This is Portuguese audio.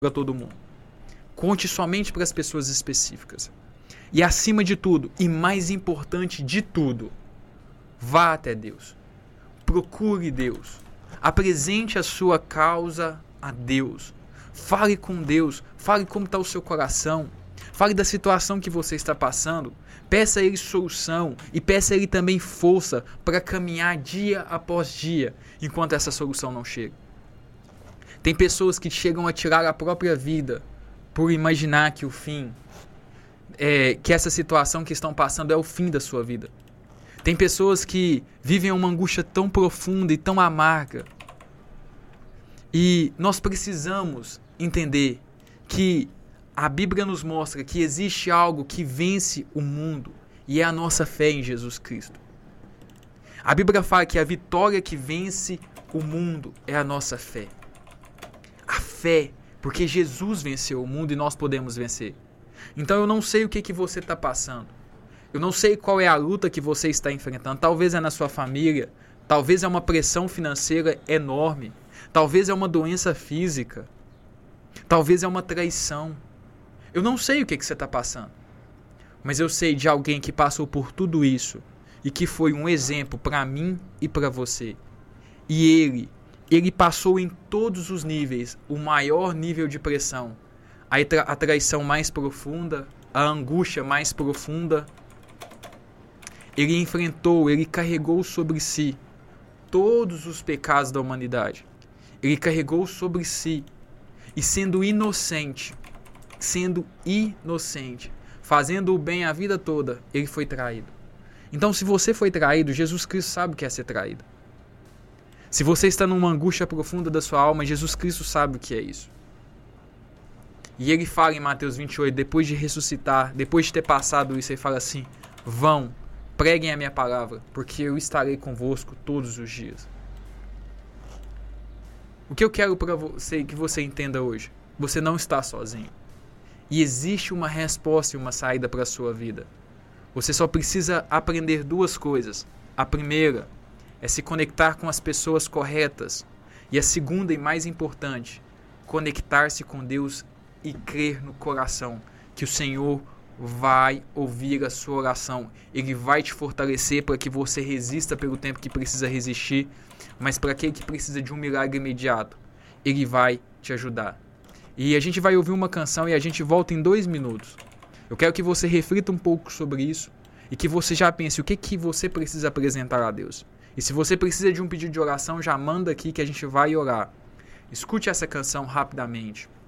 para todo mundo. Conte somente para as pessoas específicas. E acima de tudo, e mais importante de tudo, vá até Deus. Procure Deus. Apresente a sua causa a Deus. Fale com Deus. Fale como está o seu coração. Fale da situação que você está passando. Peça a Ele solução e peça a Ele também força para caminhar dia após dia enquanto essa solução não chega. Tem pessoas que chegam a tirar a própria vida por imaginar que o fim, que essa situação que estão passando é o fim da sua vida. Tem pessoas que vivem uma angústia tão profunda e tão amarga. E nós precisamos entender que a Bíblia nos mostra que existe algo que vence o mundo e é a nossa fé em Jesus Cristo. A Bíblia fala que a vitória que vence o mundo é a nossa fé. A fé, porque Jesus venceu o mundo e nós podemos vencer. Então eu não sei o que você está passando. Eu não sei qual é a luta que você está enfrentando. Talvez é na sua família. Talvez é uma pressão financeira enorme. Talvez é uma doença física. Talvez é uma traição. Eu não sei o que você está passando. Mas eu sei de alguém que passou por tudo isso e que foi um exemplo para mim e para você. E ele passou em todos os níveis, o maior nível de pressão. A traição mais profunda, a angústia mais profunda. Ele enfrentou, ele carregou sobre si todos os pecados da humanidade. Ele carregou sobre si. E sendo inocente, fazendo o bem a vida toda, ele foi traído. Então, se você foi traído, Jesus Cristo sabe o que é ser traído. Se você está numa angústia profunda da sua alma, Jesus Cristo sabe o que é isso. E ele fala em Mateus 28, depois de ressuscitar, depois de ter passado isso, ele fala assim: vão, preguem a minha palavra, porque eu estarei convosco todos os dias. O que eu quero para você que você entenda hoje? Você não está sozinho. E existe uma resposta e uma saída para a sua vida. Você só precisa aprender duas coisas. A primeira é se conectar com as pessoas corretas. E a segunda e mais importante, conectar-se com Deus e crer no coração que o Senhor vai ouvir a sua oração. Ele vai te fortalecer para que você resista pelo tempo que precisa resistir, mas para aquele que precisa de um milagre imediato, Ele vai te ajudar. E a gente vai ouvir uma canção e a gente volta em 2 minutos. Eu quero que você reflita um pouco sobre isso e que você já pense o que você precisa apresentar a Deus. E se você precisa de um pedido de oração, já manda aqui que a gente vai orar. Escute essa canção rapidamente.